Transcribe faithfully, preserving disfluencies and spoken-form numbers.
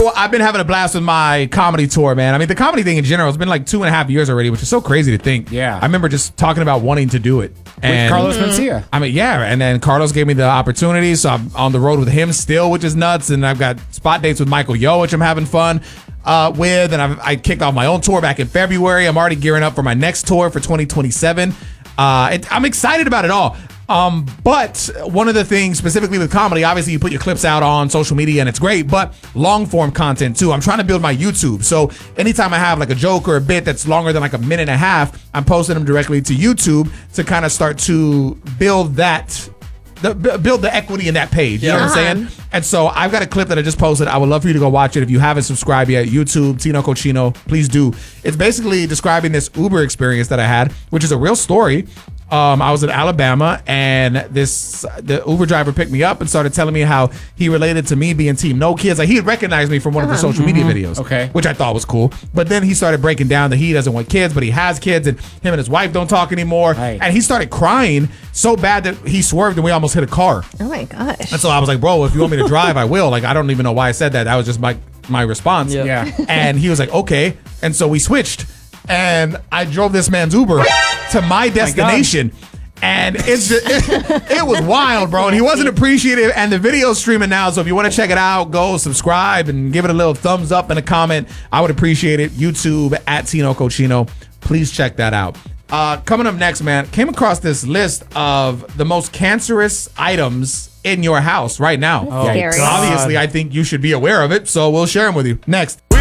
So I've been having a blast with my comedy tour, man. I mean, the comedy thing in general, it's been like two and a half years already, which is so crazy to think. Yeah. I remember just talking about wanting to do it. And With Carlos Mencia. I mean, yeah, and then Carlos gave me the opportunity, so I'm on the road with him still, which is nuts. And I've got spot dates with Michael Yo, which I'm having fun uh, with. And I've, I kicked off my own tour back in February. I'm already gearing up for my next tour for twenty twenty-seven. Uh, it, I'm excited about it all. Um, but one of the things specifically with comedy, obviously you put your clips out on social media and it's great, but long form content too. I'm trying to build my YouTube. So anytime I have like a joke or a bit that's longer than like a minute and a half, I'm posting them directly to YouTube to kind of start to build that, the, build the equity in that page. You know what I'm saying? And so I've got a clip that I just posted. I would love for you to go watch it. If you haven't subscribed yet, YouTube, Tino Cochino, please do. It's basically describing this Uber experience that I had, which is a real story. Um, I was in Alabama, and this the Uber driver picked me up and started telling me how he related to me being team no kids. Like, he had recognized me from one of the social media videos, Okay. which I thought was cool. But then he started breaking down that he doesn't want kids, but he has kids, and him and his wife don't talk anymore. Right. And he started crying so bad that he swerved and we almost hit a car. Oh my gosh. And so I was like, bro, if you want me to drive, I will. Like, I don't even know why I said that. That was just my my response. Yeah. Yeah. And he was like, okay. And so we switched, and I drove this man's Uber to my destination. And it's just, it, it was wild, bro. And he wasn't appreciative. And the video's streaming now. So if you want to check it out, go subscribe and give it a little thumbs up and a comment. I would appreciate it. YouTube at Tino Cochino. Please check that out. Uh, coming up next, man, came across this list of the most cancerous items in your house right now. That's scary. Obviously, I think you should be aware of it. So we'll share them with you next.